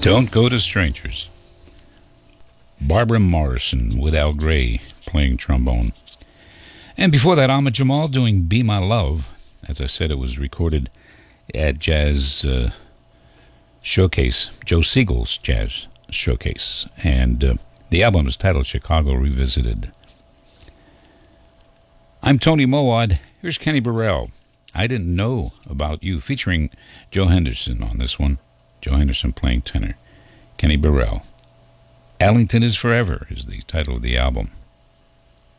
Don't Go to Strangers. Barbara Morrison with Al Gray playing trombone. And before that, Ahmad Jamal doing Be My Love. As I said, it was recorded at Jazz Showcase, Joe Siegel's Jazz Showcase. And the album is titled Chicago Revisited. I'm Tony Mowad. Here's Kenny Burrell. I Didn't Know About You, featuring Joe Henderson on this one. Joe Henderson playing tenor. Kenny Burrell. Allington is Forever is the title of the album.